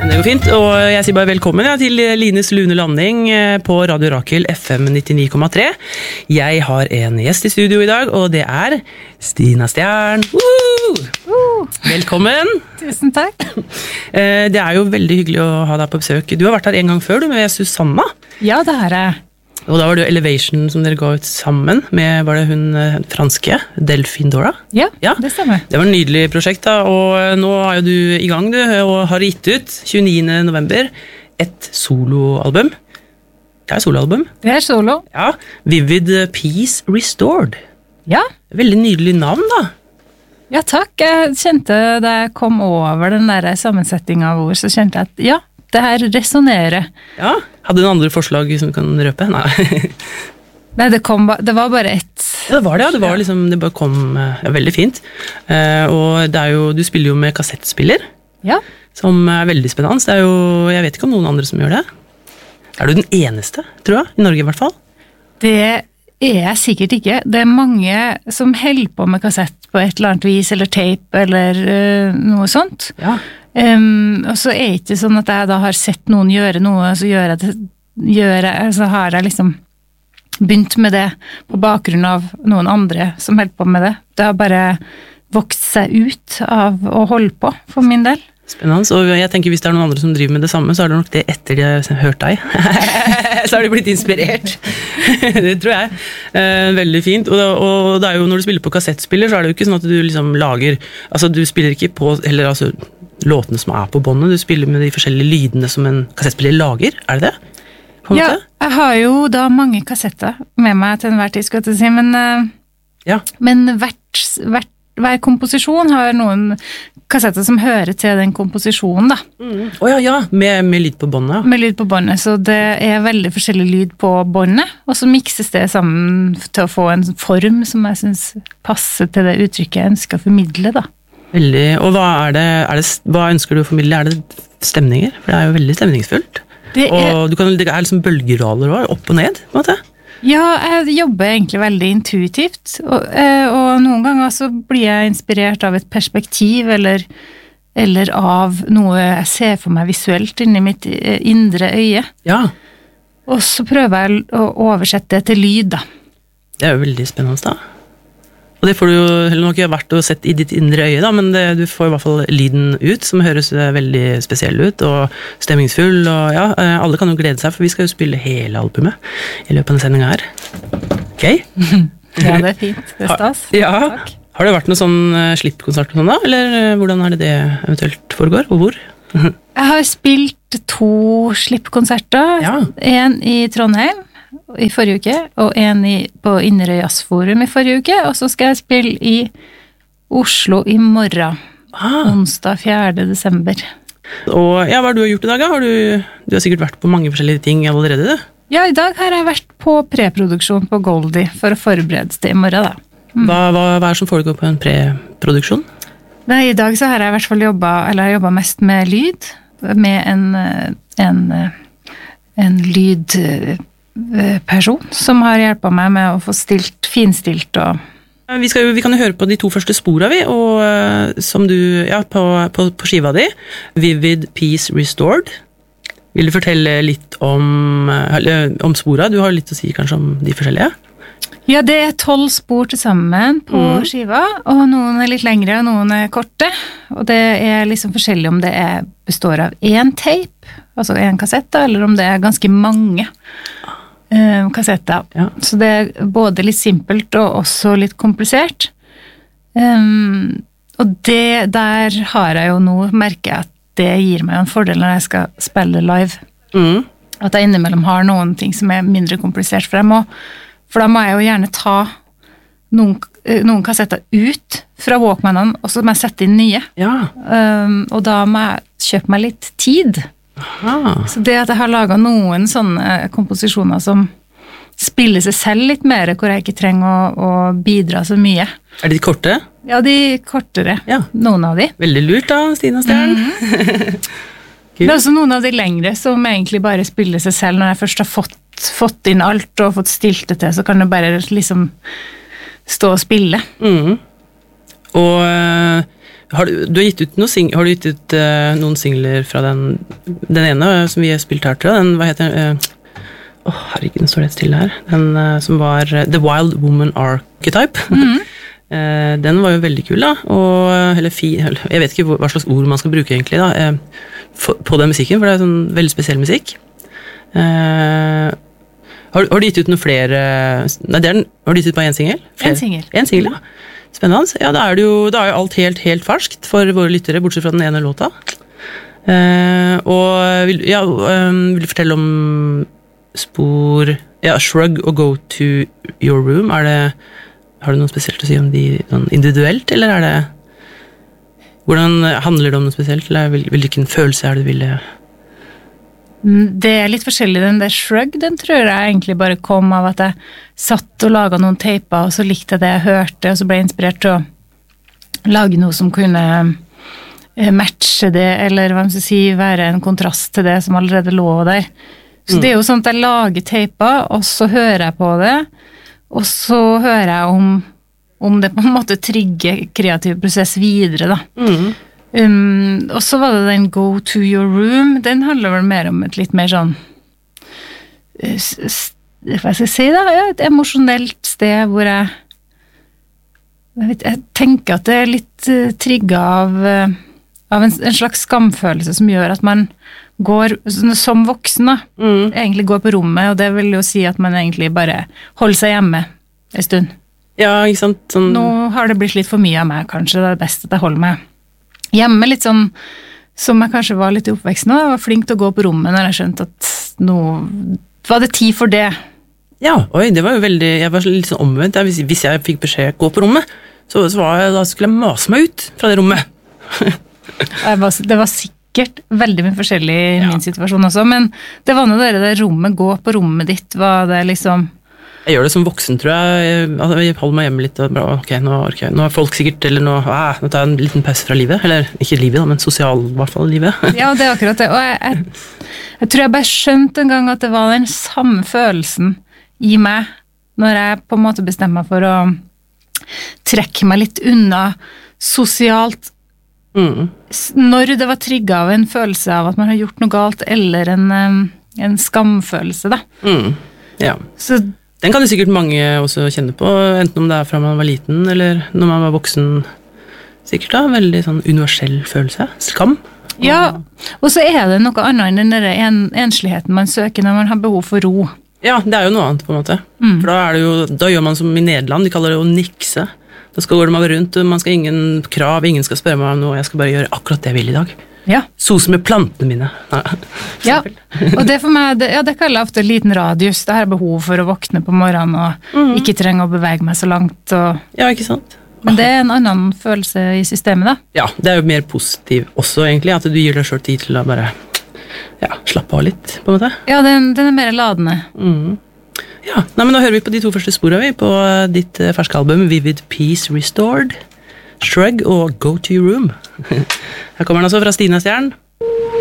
Det går fint, og jeg sier bare velkommen til Lines Lune Landing på Radio Rakel FM 99,3. Jeg har en gjest i studio i dag, og det er Stina Stjern. Velkommen! Tusen takk. Det er jo veldig hyggelig å ha deg på besøk. Du har vært her en gang før, du, med Susanna. Ja, det har jeg. Og da var det jo Elevation som dere ga ut sammen med, var det hun franske, Delphine Dora? Ja, det stemmer. Det var en nydelig prosjekt da, og nå er jo du i gang, du, og har gitt ut 29. november et soloalbum. Det er soloalbum. Det er solo. Ja, Vivid Peace Restored. Ja. Veldig nydelig navn da. Ja, takk. Jeg kjente da jeg kom over den der sammensetningen av ord, så kjente jeg at ja, det her resonerer. Ja, hadde du noen andre forslag som du kan røpe? Nei. Nei, det var bare ett. Ja, det var det, ja. Det var liksom, det bare kom veldig fint. Og det er jo, du spiller jo med kassettspiller. Ja. Som er veldig spennende. Det er jo, jeg vet ikke om noen andre som gjør det. Er du den eneste, tror jeg, i Norge i hvert fall? Det er jeg sikkert ikke. Det er mange som holder på med kassett på et eller annet vis, eller tape, eller noe sånt. Ja. Og så er det ikke sånn at jeg da har sett noen gjøre noe, så så har jeg liksom begynt med det på bakgrunn av noen andre som holder på med det. Det har bare vokst seg ut av å holde på, for min del. Spennende, og jeg tenker hvis det er noen andre som driver med det samme, så er det nok det etter de har hørt deg. Så har de blitt inspirert. Det tror jeg. Veldig fint. Og det er jo, når du spiller på kassettspiller, så er det jo ikke sånn at du liksom lager, altså du spiller ikke på, eller altså låtene som er på båndet, du spiller med de forskjellige lydene som en kassettspiller lager, er det det? Ja, jeg har jo da mange kassetter med meg til enhver tid, skal jeg si, men hver komposisjon har noen kassetter som hører til den komposisjonen, da. Ja, med lyd på båndet. Med lyd på båndet, så det er veldig forskjellig lyd på båndet, og så mikses det sammen til å få en form som jeg synes passer til det uttrykket jeg ønsker å formidle, da. Veldig, og hva ønsker du å formidle? Er det stemninger? For det er jo veldig stemningsfullt. Det er liksom bølgeraler også, opp og ned, på en måte. Ja, jeg jobber egentlig veldig intuitivt, og noen ganger så blir jeg inspirert av et perspektiv, eller av noe jeg ser for meg visuelt inni mitt indre øye. Ja. Og så prøver jeg å oversette det til lyd, da. Det er jo veldig spennende, da. Og det får du jo heller nok ikke vært og sett i ditt indre øye, da, men du får i hvert fall lyden ut, som høres veldig spesiell ut, og stemningsfull, og ja, alle kan jo glede seg, for vi skal jo spille hele albumet i løpet av denne sendingen her. Ok? Ja, det er fint. Det er stas. Ja. Takk. Har det vært noen sånn slippkonsert og sånn da, eller hvordan er det eventuelt foregår, og hvor? Jeg har spilt 2 slippkonserter, en i Trondheim, i forrige uke, og en på Inderøy Jazzforum i forrige uke, og så skal jeg spille i Oslo i morgen, onsdag 4. desember. Og ja, hva har du gjort i dag? Du har sikkert vært på mange forskjellige ting allerede, du? Ja, i dag har jeg vært på preproduksjon på Goldie for å forberede det i morgen, da. Hva er det som foregår på en preproduksjon? Nei, i dag så har jeg i hvert fall jobbet mest med lyd, med en lydperson som har hjulpet meg med å få finstilt og... Vi kan jo høre på de 2 første sporene og som du, på skiva di, Vivid Peace Restored. Vil du fortelle litt om sporene? Du har litt å si kanskje om de forskjellige? Ja, det er 12 spor til sammen på skiva, og noen er litt lengre, og noen er korte, og det er liksom forskjellig om det består av en tape, altså en kassett, eller om det er ganske mange kassetter. Ja. Så det er både litt simpelt og også litt komplisert. Og der har jeg jo nå, merker jeg at det gir meg en fordel når jeg skal spille live. At jeg innimellom har noen ting som er mindre komplisert, for da må jeg jo gjerne ta noen kassetter ut fra Walkmanene, og så må jeg sette inn nye. Ja. Og da må jeg kjøpe meg litt tid. Aha. Så det at jeg har laget noen sånne komposisjoner som spiller seg selv litt mer, hvor jeg ikke trenger å bidra så mye. Er de korte? Ja, de kortere. Ja. Noen av de. Veldig lurt da, Stina Stjern. Det er også noen av de lengre som egentlig bare spiller seg selv. Når jeg først har fått inn alt og fått stilt det til, så kan det bare liksom stå og spille. Og Har du gitt ut noen singler fra den ene som vi har spilt her til? Den, hva heter den? Herregud, den står det stille her. Den som var The Wild Woman Archetype. Den var jo veldig kul da, eller jeg vet ikke hva slags ord man skal bruke egentlig da, på den musikken, for det er sånn veldig spesiell musikk. Har du gitt ut noen flere? Nei, har du gitt ut bare en singel? En singel. En singel, ja. Spennende. Ja, da er jo alt helt ferskt for våre lyttere, bortsett fra den ene låta. Vil du fortelle om spor, Shrug og Go to Your Room? Har du noe spesielt å si om de individuelt, eller hvordan handler det om noe spesielt, eller hvilken følelse det ville? Det er litt forskjellig. Den der Shrug, den tror jeg egentlig bare kom av at jeg satt og laget noen teiper, og så likte jeg det jeg hørte, og så ble jeg inspirert til å lage noe som kunne matche det, eller hva man skal si, være en kontrast til det som allerede lå der. Så det er jo sånn at jeg lager teiper, og så hører jeg på det, og så hører jeg om det på en måte trigger kreativ prosess videre da. Og så var det den Go to Your Room. Den handler vel mer om et litt mer sånn hva skal jeg si da, et emosjonelt sted hvor jeg tenker at det er litt trigget av en slags skamfølelse som gjør at man går som voksen da, egentlig går på rommet, og det vil jo si at man egentlig bare holder seg hjemme en stund. Ja, ikke sant? Sånn... Nå har det blitt litt for mye av meg, kanskje. Det er best at jeg holder meg hjemme, litt sånn som jeg kanskje var litt i oppveksten nå. Jeg var flink til å gå på rommet når jeg skjønte at nå var det tid for det. Ja, det var jo veldig, jeg var litt sånn omvendt. Hvis jeg fikk beskjed gå på rommet, så da skulle jeg mase meg ut fra det rommet. Det var sikkert veldig mye forskjellig i min situasjon også, men det var noe det rommet, gå på rommet ditt, var det liksom... Jeg gjør det som voksen, tror jeg. Jeg holder meg hjemme litt, og bra, ok, nå orker jeg. Nå er folk sikkert, eller nå tar jeg en liten pause fra livet, eller ikke livet, men sosial, i hvert fall livet. Ja, det er akkurat det, og jeg tror jeg bare skjønte en gang at det var den samme følelsen i meg, når jeg på en måte bestemmer meg for å trekke meg litt unna sosialt, når det var trigget av en følelse av at man har gjort noe galt, eller en skamfølelse, da. Ja. Så den kan jo sikkert mange også kjenne på, enten om det er fra man var liten, eller når man var voksen. Sikkert da, veldig sånn universell følelse. Skam. Ja, og så er det noe annet enn den ensligheten man søker når man har behov for ro. Ja, det er jo noe annet på en måte. For da gjør man som i Nederland, de kaller det å nikse. Da skal gå meg rundt, man skal ingen krav, ingen skal spørre meg om noe, jeg skal bare gjøre akkurat det jeg vil i dag. Ja. Sose med plantene mine. Ja, og det for meg, det kaller jeg ofte en liten radius. Det har behov for å våkne på morgenen og ikke trenge å bevege meg så langt. Ja, ikke sant? Men det er en annen følelse i systemet da. Ja, det er jo mer positiv også egentlig, at du gir deg selv tid til å bare slappe av litt, på en måte. Ja, den er mer ladende. Ja, men da hører vi på de to første sporene på ditt ferske album, Vivid Peace Restored, Shrug og Go to Your Room. Her kommer den altså fra Stina Stjern.